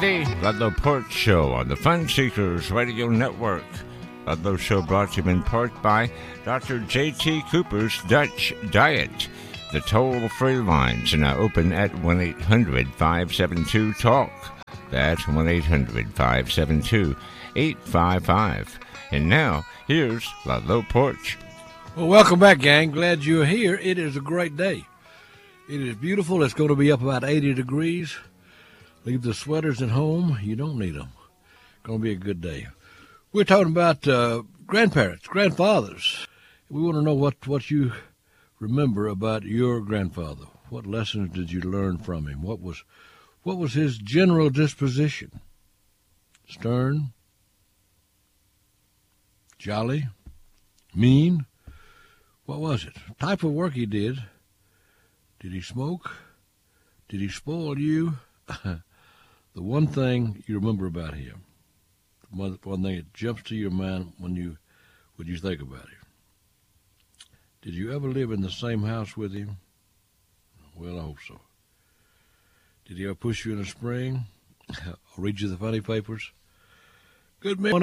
Friday, Ludlow Porch Show on the Fun Seekers Radio Network. Ludlow Show brought to you in part by Dr. J.T. Cooper's Dutch Diet. The toll-free lines are now open at 1-800-572-TALK. That's 1-800-572-8555. And now, here's Ludlow Porch. Well, welcome back, gang. Glad you're here. It is a great day. It is beautiful. It's going to be up about 80 degrees. Leave the sweaters at home. You don't need them. Going to be a good day. We're talking about grandparents, grandfathers. We want to know what you remember about your grandfather. What lessons did you learn from him? What was his general disposition? Stern? Jolly? Mean? What was it? Type of work he did? Did he smoke? Did he spoil you? The one thing you remember about him, one thing that jumps to your mind when you think about him. Did you ever live in the same house with him? Well, I hope so. Did he ever push you in the spring? Or read you the funny papers? Good man.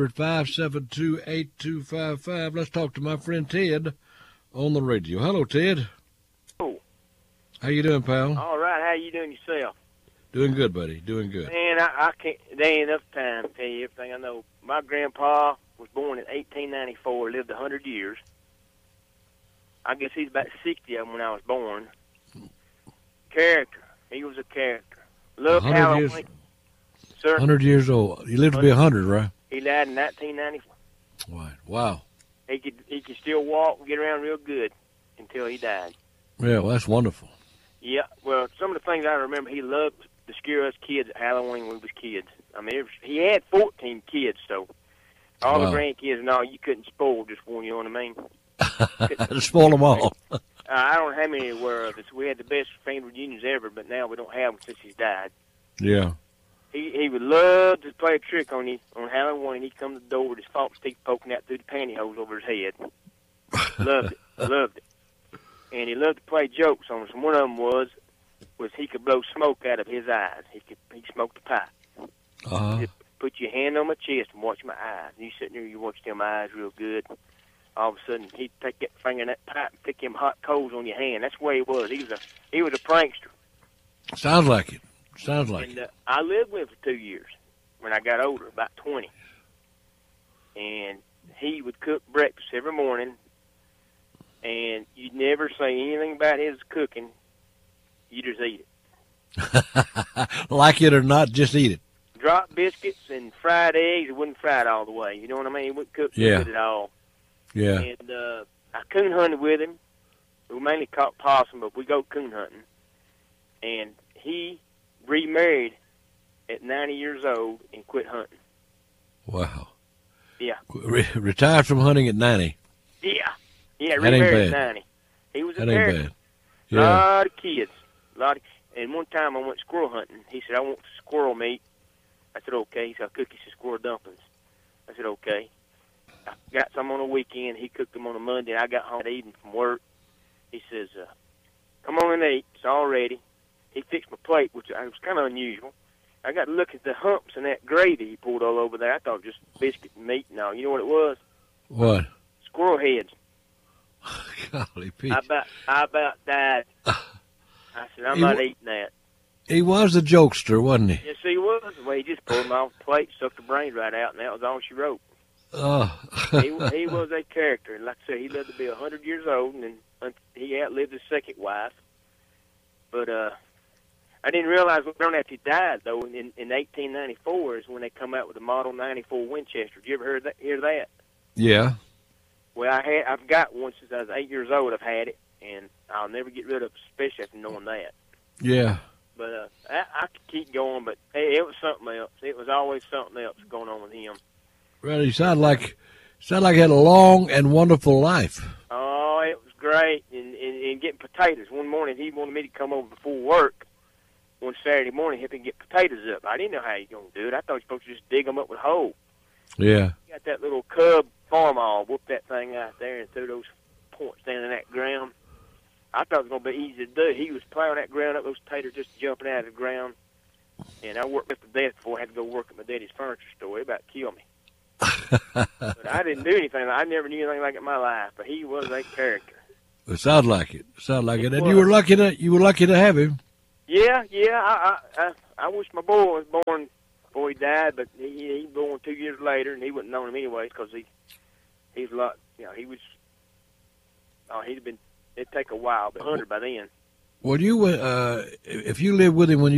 1-800-572-8255. Let's talk to my friend Ted on the radio. Hello, Ted. Oh. How you doing, pal? All right. How you doing yourself? Doing good, buddy. Doing good. Man, I can't. There ain't enough time to tell you everything I know. My grandpa was born in 1894. Lived 100 years. I guess he's about 60 of them when I was born. Character. He was a character. Loved Halloween. Sir? 100 years old. He lived to be 100, right? He died in 1994. Right. Wow. He could still walk and get around real good until he died. Yeah, well, that's wonderful. Yeah. Well, some of the things I remember, he loved to scare us kids at Halloween when we was kids. I mean, he had 14 kids, so all the grandkids and all, you couldn't spoil just one, you know what I mean? Spoil them all. I don't know how many were of us. We had the best family reunions ever, but now we don't have them since he's died. Yeah. He would love to play a trick on you on Halloween. He'd come to the door with his false teeth poking out through the pantyhose over his head. Loved it. Loved it. And he loved to play jokes on us. And one of them was he could blow smoke out of his eyes. He smoked a pipe. Just put your hand on my chest and watch my eyes. And you sitting there, you watch them eyes real good. All of a sudden, he'd take that finger in that pipe and pick them hot coals on your hand. That's the way he was. He was a prankster. Sounds like it. Sounds like it. I lived with him for 2 years when I got older, about 20. And he would cook breakfast every morning, and you'd never say anything about his cooking. You just eat it. Like it or not, just eat it. Drop biscuits and fried eggs. It wouldn't fry it all the way. You know what I mean? He wouldn't cook good at all. Yeah. And I coon hunted with him. We mainly caught possum, but we go coon hunting. And he remarried at 90 years old and quit hunting. Wow. Yeah. Retired from hunting at 90. Yeah. Yeah, remarried at 90. He was a character. Ain't bad. Yeah. Lot of kids. And one time I went squirrel hunting. He said, I want squirrel meat. I said, okay. He said, I'll cook you some squirrel dumplings. I said, okay. I got some on a weekend. He cooked them on a Monday. I got home that evening from work. He says, come on and eat. It's all ready. He fixed my plate, which was kind of unusual. I got to look at the humps and that gravy he poured all over there. I thought just biscuit and meat and all. You know what it was? What? Squirrel heads. Golly, Pete. I about died. I said, I'm not eating that. He was a jokester, wasn't he? Yes, he was. Well, he just pulled them off the plate, sucked the brains right out, and that was all she wrote. Oh. he was a character. And like I said, he lived to be 100 years old, and he outlived his second wife. But I didn't realize long after he died, though, in 1894 is when they come out with the Model 94 Winchester. Did you ever hear that? Yeah. Well, I've got one since I was 8 years old. I've had it, and I'll never get rid of it, especially after knowing that. Yeah. But I could keep going, but hey, it was something else. It was always something else going on with him. Well, he sounded like he had a long and wonderful life. Oh, it was great. And getting potatoes. One morning, he wanted me to come over before work one Saturday morning, help him get potatoes up. I didn't know how he was going to do it. I thought he was supposed to just dig them up with a hoe. Yeah. He got that little Cub farm all, whooped that thing out there and threw those points down in that ground. I thought it was going to be easy to do. He was plowing that ground up, those potatoes just jumping out of the ground. And I worked with the death before I had to go work at my daddy's furniture store. He about killed me. But I didn't do anything. I never knew anything like it in my life. But he was a character. It sounds like it. And you were lucky to have him. Yeah. I wish my boy was born before he died, but he born 2 years later, and he wouldn't know him anyways because he's a lot. You know, he was. Oh, he'd been. It'd take a while, but 100 by then. Well, if you lived with him when you